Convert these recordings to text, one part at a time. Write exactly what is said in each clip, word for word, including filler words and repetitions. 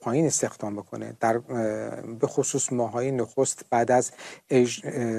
پایین استخدام بکنه، در به خصوص ماهای نخست بعد از اج...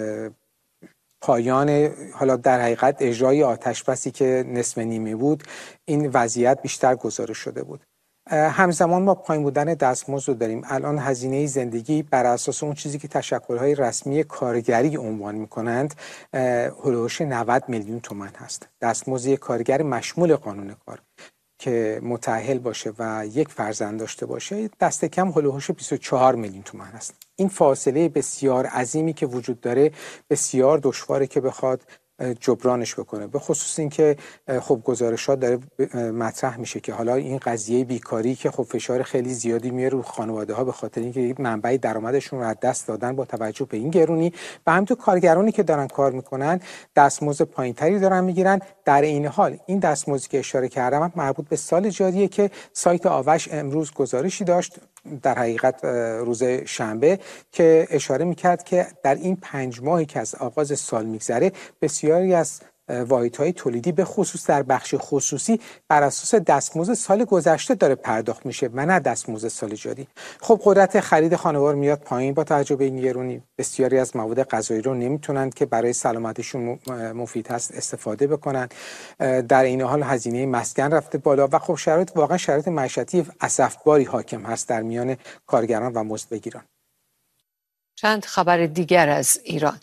پایان حالا در حقیقت اجرای آتشبسی که نصف نیمه بود، این وضعیت بیشتر گزارش شده بود. همزمان ما پایین بودن دستمزد رو داریم. الان هزینه زندگی بر اساس اون چیزی که تشکل‌های رسمی کارگری عنوان می‌کنند هولوش نود میلیون تومان هست. دستمزد یک کارگر مشمول قانون کار که متأهل باشه و یک فرزند داشته باشه دست کم هولوش بیست و چهار میلیون تومان است. این فاصله بسیار عظیمی که وجود داره بسیار دشواره که بخواد جبرانش بکنه، به خصوص اینکه خب گزارشات داره مطرح میشه که حالا این قضیه بیکاری که خب فشار خیلی زیادی میاره رو خانواده ها به خاطر اینکه منبع درآمدشون رو از دست دادن با توجه به این گرونی و همینطور کارگرانی که دارن کار میکنن دستمزد پایینتری دارن میگیرن. در این حال این دستمزدی که اشاره کردم مربوط به سال جاریه که سایت آوش امروز گزارشی داشت در حقیقت روز شنبه که اشاره میکرد که در این پنج ماهی که از آغاز سال میگذره بسیاری از واحدهای تولیدی به خصوص در بخش خصوصی بر اساس دستمزد سال گذشته داره پرداخت میشه و نه دستمزد سال جاری. خب قدرت خرید خانوار میاد پایین با توجه به این گرونی. بسیاری از مواد غذایی رو نمیتونند که برای سلامتیشون مفید هست استفاده بکنن. در این حال هزینه مسکن رفته بالا و خب شرایط واقعا شرایط معیشتی اسفباری حاکم هست در میان کارگران و مزدبگیران. چند خبر دیگر از ایران.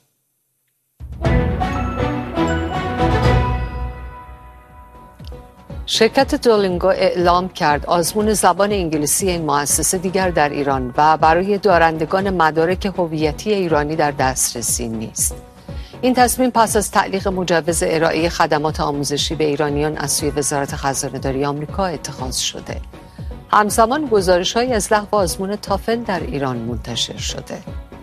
شرکت دولینگو اعلام کرد آزمون زبان انگلیسی این مؤسسه دیگر در ایران و برای دارندگان مدارک هویتی ایرانی در دسترسی نیست. این تصمیم پس از تعلیق مجوز ارائه خدمات آموزشی به ایرانیان از سوی وزارت خزانه‌داری آمریکا اتخاذ شده. همزمان گزارش‌هایی از لغو آزمون تافل در ایران منتشر شده.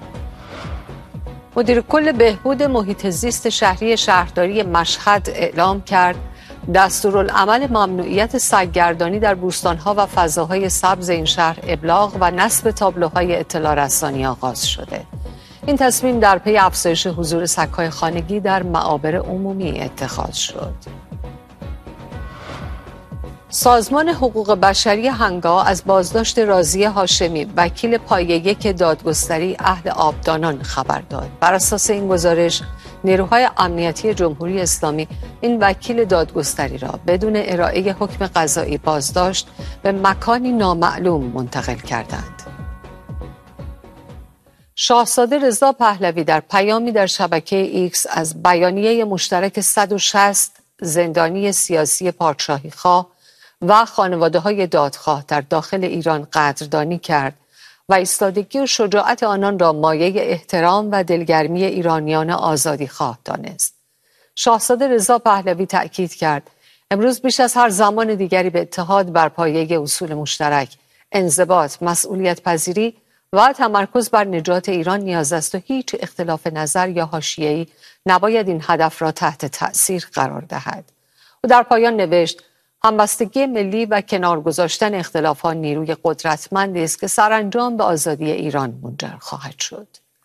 مدیر کل بهبود محیط زیست شهری شهرداری مشهد اعلام کرد دستورالعمل ممنوعیت سگ‌گردانی در بوستان‌ها و فضاهای سبز این شهر ابلاغ و نصب تابلوهای اطلاع رسانی آغاز شده. این تصمیم در پی افزایش حضور سگ‌های خانگی در معابر عمومی اتخاذ شد. سازمان حقوق بشری هنگا از بازداشت راضیه هاشمی وکیل پایه یک دادگستری اهل آبدانان خبر داد. بر اساس این گزارش نیروهای امنیتی جمهوری اسلامی این وکیل دادگستری را بدون ارائه حکم قضایی بازداشت به مکانی نامعلوم منتقل کردند. شاهزاده رضا پهلوی در پیامی در شبکه ایکس از بیانیه مشترک صد و شصت زندانی سیاسی پادشاهی خواه و خانواده‌های دادخواه در داخل ایران قدردانی کرد و ایستادگی و شجاعت آنان را مایه احترام و دلگرمی ایرانیان آزادیخواه دانست. شاهزاده رضا پهلوی تأکید کرد امروز بیش از هر زمان دیگری به اتحاد بر پایه اصول مشترک، انضباط، مسئولیت پذیری و تمرکز بر نجات ایران نیاز است و هیچ اختلاف نظر یا حاشیه‌ای نباید این هدف را تحت تأثیر قرار دهد. و در پایان نوشت همبستگی ملی و کنار گذاشتن اختلافات نیروی قدرتمندی است که سرانجام به آزادی ایران منجر خواهد شد.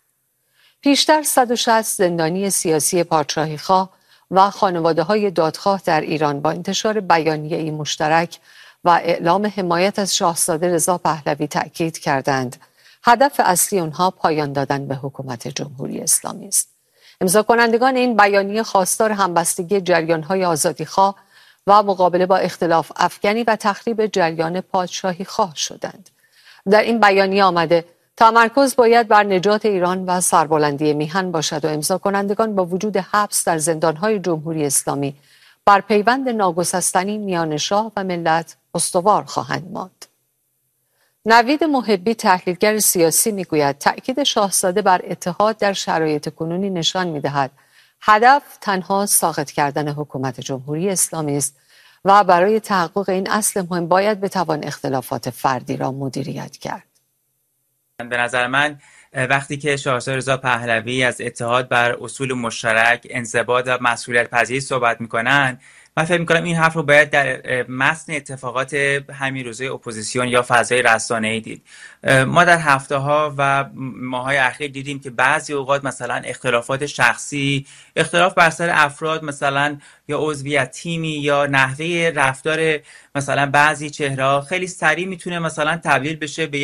پیشتر صد و شصت زندانی سیاسی پادشاهی خواه و خانواده‌های دادخواه در ایران با انتشار بیانیه‌ای مشترک و اعلام حمایت از شاهزاده رضا پهلوی تأکید کردند هدف اصلی آنها پایان دادن به حکومت جمهوری اسلامی است. امضا کنندگان این بیانیه خواستار همبستگی جریان‌های آزادیخواه و مقابله با اختلاف افکنی و تخریب جریان پادشاهی خواه شدند. در این بیانیه آمده تمرکز باید بر نجات ایران و سربلندی میهن باشد و امضا کنندگان با وجود حبس در زندانهای جمهوری اسلامی بر پیوند ناگسستنی میان شاه و ملت استوار خواهند ماند. نوید محبی تحلیلگر سیاسی میگوید تأکید شاهزاده بر اتحاد در شرایط کنونی نشان میدهد هدف تنها ساقط کردن حکومت جمهوری اسلامی است و برای تحقق این اصل مهم باید بتوان اختلافات فردی را مدیریت کرد. به نظر من وقتی که شاهزاده رضا پهلوی از اتحاد بر اصول مشترک، انضباط و مسئولیت پذیری صحبت میکنن، من فکر میکنم این حرف رو باید در متن اتفاقات همین روزه اپوزیسیون یا فضای رسانه‌ای دید. ما در هفته ها و ماهای اخیر دیدیم که بعضی اوقات مثلا اختلافات شخصی، اختلاف بر سر افراد مثلا یا عضویت تیمی یا نحوه رفتار مثلا بعضی چهره‌ها خیلی سریع میتونه مثلا تبدیل بشه به